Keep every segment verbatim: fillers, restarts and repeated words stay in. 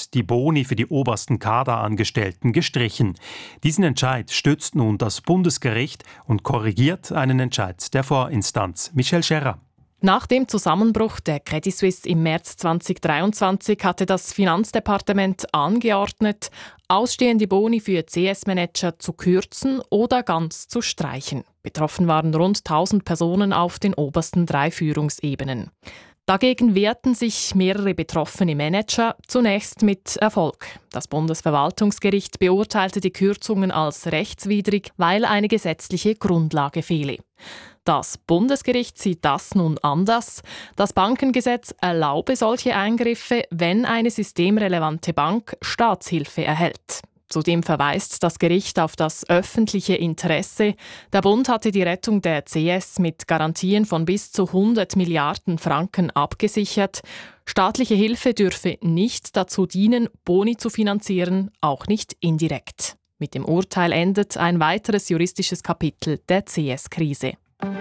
Bund die Boni für die obersten Kaderangestellten gestrichen. Diesen Entscheid stützt nun das Bundesgericht und korrigiert einen Entscheid der Vorinstanz. Michelle Scherrer. Nach dem Zusammenbruch der Credit Suisse im März zweitausenddreiundzwanzig hatte das Finanzdepartement angeordnet, ausstehende Boni für C S-Manager zu kürzen oder ganz zu streichen. Betroffen waren rund tausend Personen auf den obersten drei Führungsebenen. Dagegen wehrten sich mehrere betroffene Manager, zunächst mit Erfolg. Das Bundesverwaltungsgericht beurteilte die Kürzungen als rechtswidrig, weil eine gesetzliche Grundlage fehle. Das Bundesgericht sieht das nun anders. Das Bankengesetz erlaube solche Eingriffe, wenn eine systemrelevante Bank Staatshilfe erhält. Zudem verweist das Gericht auf das öffentliche Interesse. Der Bund hatte die Rettung der C S mit Garantien von bis zu hundert Milliarden Franken abgesichert. Staatliche Hilfe dürfe nicht dazu dienen, Boni zu finanzieren, auch nicht indirekt. Mit dem Urteil endet ein weiteres juristisches Kapitel der C S-Krise.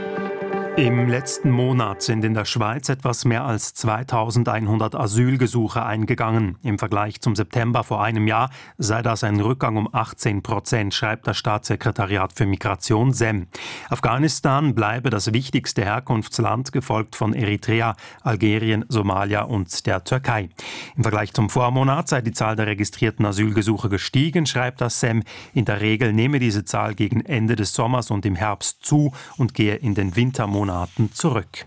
Im letzten Monat sind in der Schweiz etwas mehr als zweitausendeinhundert Asylgesuche eingegangen. Im Vergleich zum September vor einem Jahr sei das ein Rückgang um achtzehn Prozent, schreibt das Staatssekretariat für Migration S E M. Afghanistan bleibe das wichtigste Herkunftsland, gefolgt von Eritrea, Algerien, Somalia und der Türkei. Im Vergleich zum Vormonat sei die Zahl der registrierten Asylgesuche gestiegen, schreibt das S E M. In der Regel nehme diese Zahl gegen Ende des Sommers und im Herbst zu und gehe in den Wintermonaten zurück.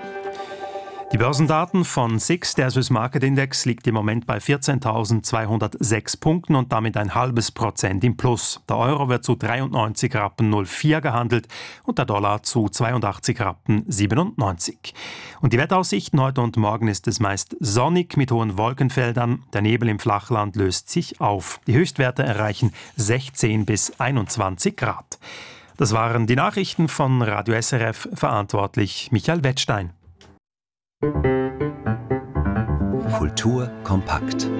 Die Börsendaten von S I X, der Swiss Market Index, liegt im Moment bei vierzehntausendzweihundertsechs Punkten und damit ein halbes Prozent im Plus. Der Euro wird zu dreiundneunzig Rappen null vier gehandelt und der Dollar zu zweiundachtzig Rappen siebenundneunzig. Und die Wetteraussichten heute und morgen ist es meist sonnig mit hohen Wolkenfeldern. Der Nebel im Flachland löst sich auf. Die Höchstwerte erreichen sechzehn bis einundzwanzig Grad. Das waren die Nachrichten von Radio S R F, verantwortlich Michael Wettstein. Kultur kompakt.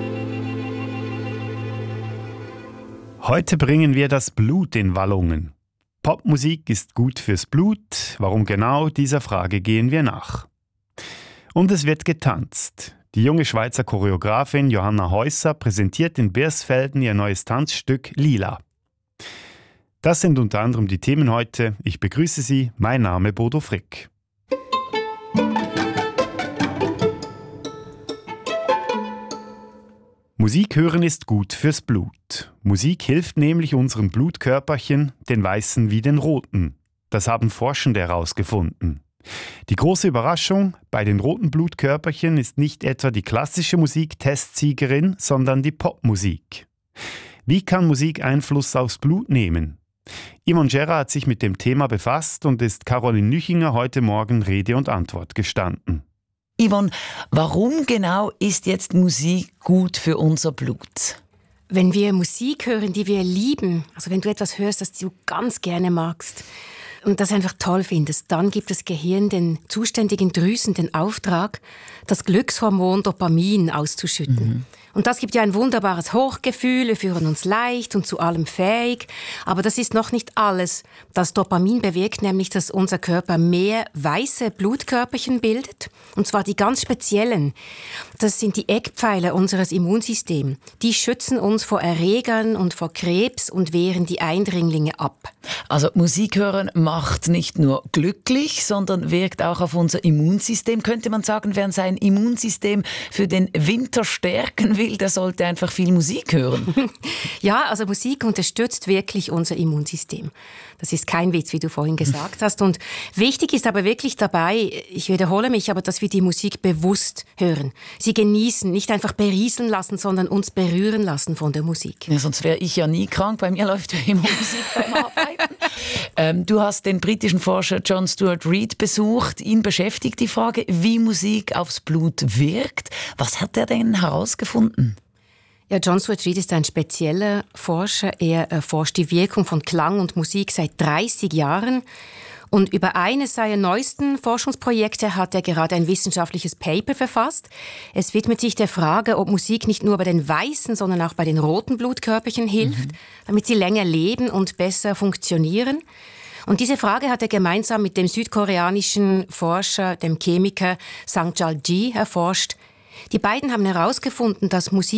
Heute bringen wir das Blut in Wallungen. Popmusik ist gut fürs Blut. Warum genau, dieser Frage gehen wir nach. Und es wird getanzt. Die junge Schweizer Choreografin Johanna Häusser präsentiert in Birsfelden ihr neues Tanzstück Lila. Das sind unter anderem die Themen heute. Ich begrüße Sie, mein Name Bodo Frick. Musik hören ist gut fürs Blut. Musik hilft nämlich unseren Blutkörperchen, den weißen wie den roten. Das haben Forschende herausgefunden. Die große Überraschung, bei den roten Blutkörperchen ist nicht etwa die klassische Musik Testsiegerin, sondern die Popmusik. Wie kann Musik Einfluss aufs Blut nehmen? Yvonne Gerra hat sich mit dem Thema befasst und ist Caroline Nüchinger heute Morgen Rede und Antwort gestanden. Yvonne, warum genau ist jetzt Musik gut für unser Blut? Wenn wir Musik hören, die wir lieben, also wenn du etwas hörst, das du ganz gerne magst und das einfach toll findest, dann gibt das Gehirn den zuständigen Drüsen den Auftrag, das Glückshormon Dopamin auszuschütten. Mhm. Und das gibt ja ein wunderbares Hochgefühl, wir fühlen uns leicht und zu allem fähig. Aber das ist noch nicht alles. Das Dopamin bewirkt nämlich, dass unser Körper mehr weiße Blutkörperchen bildet. Und zwar die ganz speziellen. Das sind die Eckpfeiler unseres Immunsystems. Die schützen uns vor Erregern und vor Krebs und wehren die Eindringlinge ab. Also Musik hören macht nicht nur glücklich, sondern wirkt auch auf unser Immunsystem. Könnte man sagen, wer sein Immunsystem für den Winter stärken will, der sollte einfach viel Musik hören. Ja, also Musik unterstützt wirklich unser Immunsystem. Das ist kein Witz, wie du vorhin gesagt hast. Und wichtig ist aber wirklich dabei, ich wiederhole mich, aber dass wir die Musik bewusst hören. Sie genießen, nicht einfach berieseln lassen, sondern uns berühren lassen von der Musik. Ja, sonst wäre ich ja nie krank. Bei mir läuft ja immer Musik beim Arbeiten. ähm, du hast den britischen Forscher John Stuart Reid besucht. Ihn beschäftigt die Frage, wie Musik aufs Blut wirkt. Was hat er denn herausgefunden? Ja, John Stuart Reid ist ein spezieller Forscher. Er erforscht die Wirkung von Klang und Musik seit dreißig Jahren. Und über eines seiner neuesten Forschungsprojekte hat er gerade ein wissenschaftliches Paper verfasst. Es widmet sich der Frage, ob Musik nicht nur bei den weißen, sondern auch bei den roten Blutkörperchen hilft, mhm. damit sie länger leben und besser funktionieren. Und diese Frage hat er gemeinsam mit dem südkoreanischen Forscher, dem Chemiker Sang Jal Ji, erforscht. Die beiden haben herausgefunden, dass Musik